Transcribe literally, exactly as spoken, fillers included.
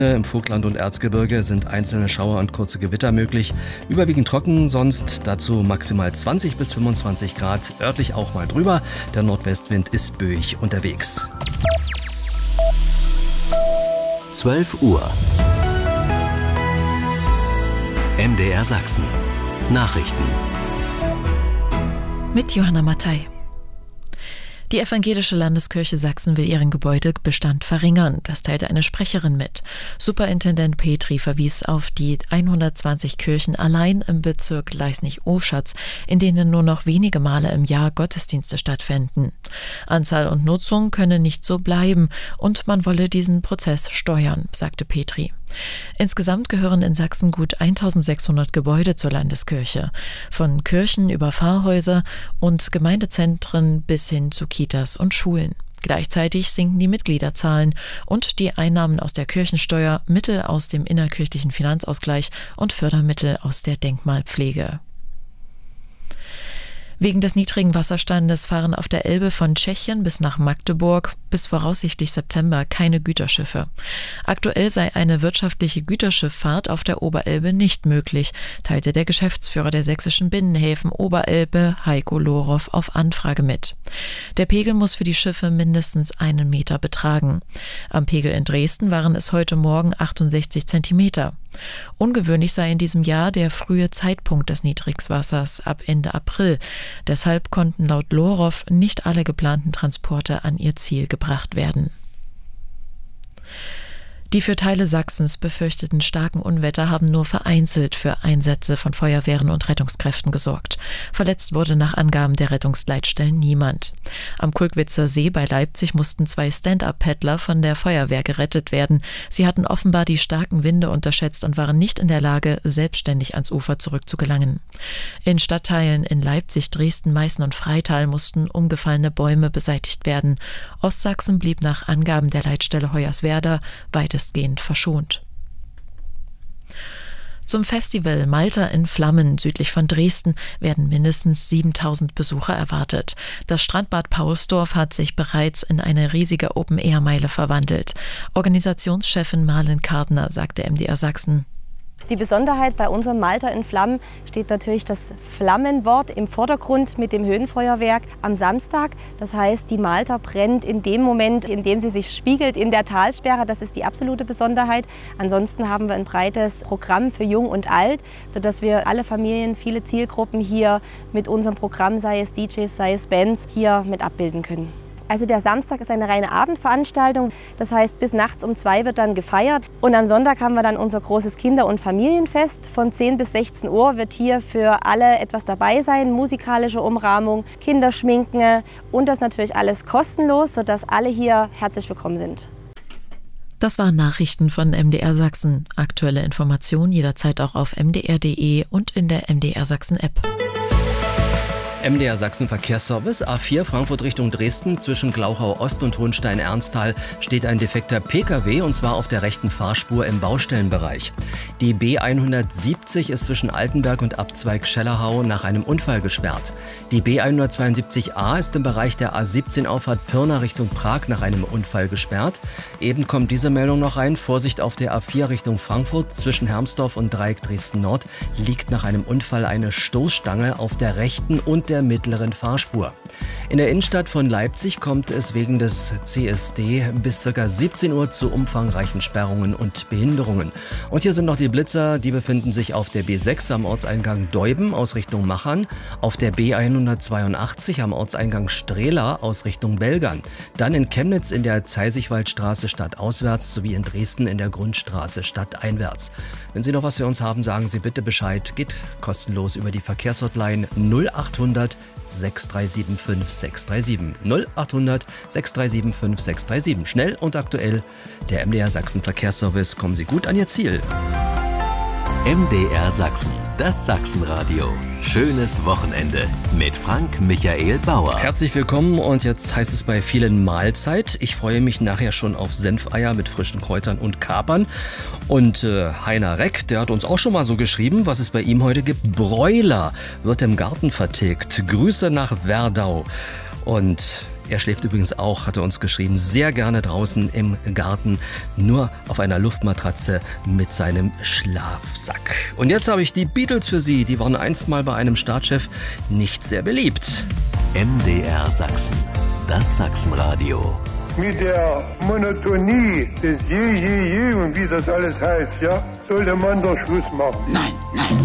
Im Vogtland und Erzgebirge sind einzelne Schauer und kurze Gewitter möglich. Überwiegend trocken, sonst dazu maximal zwanzig bis fünfundzwanzig Grad. Örtlich auch mal drüber. Der Nordwestwind ist böig unterwegs. zwölf Uhr. M D R Sachsen. Nachrichten. Mit Johanna Mattei. Die Evangelische Landeskirche Sachsen will ihren Gebäudebestand verringern. Das teilte eine Sprecherin mit. Superintendent Petri verwies auf die hundertzwanzig Kirchen allein im Bezirk Leisnig-Oschatz, in denen nur noch wenige Male im Jahr Gottesdienste stattfinden. Anzahl und Nutzung könne nicht so bleiben und man wolle diesen Prozess steuern, sagte Petri. Insgesamt gehören in Sachsen gut eintausendsechshundert Gebäude zur Landeskirche. Von Kirchen über Pfarrhäuser und Gemeindezentren bis hin zu Kitas und Schulen. Gleichzeitig sinken die Mitgliederzahlen und die Einnahmen aus der Kirchensteuer, Mittel aus dem innerkirchlichen Finanzausgleich und Fördermittel aus der Denkmalpflege. Wegen des niedrigen Wasserstandes fahren auf der Elbe von Tschechien bis nach Magdeburg bis voraussichtlich September keine Güterschiffe. Aktuell sei eine wirtschaftliche Güterschifffahrt auf der Oberelbe nicht möglich, teilte der Geschäftsführer der sächsischen Binnenhäfen Oberelbe, Heiko Lorow, auf Anfrage mit. Der Pegel muss für die Schiffe mindestens einen Meter betragen. Am Pegel in Dresden waren es heute Morgen achtundsechzig Zentimeter. Ungewöhnlich sei in diesem Jahr der frühe Zeitpunkt des Niedrigwassers ab Ende April. Deshalb konnten laut Lorow nicht alle geplanten Transporte an ihr Ziel gebracht werden. Die für Teile Sachsens befürchteten starken Unwetter haben nur vereinzelt für Einsätze von Feuerwehren und Rettungskräften gesorgt. Verletzt wurde nach Angaben der Rettungsleitstellen niemand. Am Kulkwitzer See bei Leipzig mussten zwei Stand-up-Paddler von der Feuerwehr gerettet werden. Sie hatten offenbar die starken Winde unterschätzt und waren nicht in der Lage, selbstständig ans Ufer zurückzugelangen. In Stadtteilen in Leipzig, Dresden, Meißen und Freital mussten umgefallene Bäume beseitigt werden. Ostsachsen blieb nach Angaben der Leitstelle Hoyerswerda weitestgehend verschont. Zum Festival Malta in Flammen südlich von Dresden werden mindestens siebentausend Besucher erwartet. Das Strandbad Paulsdorf hat sich bereits in eine riesige Open-Air-Meile verwandelt. Organisationschefin Marlen Kardner sagte M D R Sachsen: Die Besonderheit bei unserem Malta in Flammen steht natürlich das Flammenwort im Vordergrund mit dem Höhenfeuerwerk am Samstag. Das heißt, die Malta brennt in dem Moment, in dem sie sich spiegelt in der Talsperre. Das ist die absolute Besonderheit. Ansonsten haben wir ein breites Programm für Jung und Alt, sodass wir alle Familien, viele Zielgruppen hier mit unserem Programm, sei es D Js, sei es Bands, hier mit abbilden können. Also der Samstag ist eine reine Abendveranstaltung, das heißt bis nachts um zwei wird dann gefeiert und am Sonntag haben wir dann unser großes Kinder- und Familienfest. Von zehn bis sechzehn Uhr wird hier für alle etwas dabei sein, musikalische Umrahmung, Kinderschminken und das natürlich alles kostenlos, sodass alle hier herzlich willkommen sind. Das waren Nachrichten von M D R Sachsen. Aktuelle Informationen jederzeit auch auf m d r punkt d e und in der M D R Sachsen App. M D R Sachsen Verkehrsservice, A vier Frankfurt Richtung Dresden. Zwischen Glauchau Ost und Hohenstein-Ernsthal steht ein defekter P K W und zwar auf der rechten Fahrspur im Baustellenbereich. Die B hundertsiebzig ist zwischen Altenberg und Abzweig Schellerhau nach einem Unfall gesperrt. Die B hundertzweiundsiebzig A ist im Bereich der A siebzehn Auffahrt Pirna Richtung Prag nach einem Unfall gesperrt. Eben kommt diese Meldung noch rein. Vorsicht auf der A vier Richtung Frankfurt. Zwischen Hermsdorf und Dreieck Dresden Nord liegt nach einem Unfall eine Stoßstange auf der rechten und der mittleren Fahrspur. In der Innenstadt von Leipzig kommt es wegen des C S D bis ca. siebzehn Uhr zu umfangreichen Sperrungen und Behinderungen. Und hier sind noch die Blitzer, die befinden sich auf der B sechs am Ortseingang Deuben aus Richtung Machern, auf der B hundertzweiundachtzig am Ortseingang Strehla aus Richtung Belgern, dann in Chemnitz in der Zeisigwaldstraße stadtauswärts sowie in Dresden in der Grundstraße stadteinwärts. Wenn Sie noch was für uns haben, sagen Sie bitte Bescheid. Geht kostenlos über die Verkehrshotline null achthundert sechs drei sieben fünf sechs drei sieben. null achthundert sechs drei sieben fünf sechs drei sieben. Schnell und aktuell. Der M D R Sachsen Verkehrsservice. Kommen Sie gut an Ihr Ziel. M D R Sachsen, das Sachsenradio. Schönes Wochenende mit Frank Michael Bauer. Herzlich willkommen und jetzt heißt es bei vielen Mahlzeit. Ich freue mich nachher schon auf Senfeier mit frischen Kräutern und Kapern. Und äh, Heiner Reck, der hat uns auch schon mal so geschrieben, was es bei ihm heute gibt. Bräuler wird im Garten vertilgt. Grüße nach Werdau. Und Er schläft übrigens auch, hat er uns geschrieben, sehr gerne draußen im Garten, nur auf einer Luftmatratze mit seinem Schlafsack. Und jetzt habe ich die Beatles für Sie. Die waren einst mal bei einem Staatschef nicht sehr beliebt. M D R Sachsen, das Sachsenradio. Mit der Monotonie des Je, Je, Je und wie das alles heißt, ja, sollte man doch Schluss machen. Nein, nein.